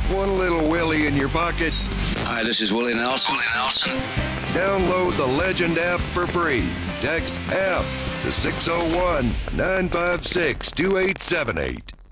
One little Willie in your pocket? Hi, this is Willie Nelson. Download the Legend app for free. Text app to 601 956 2878.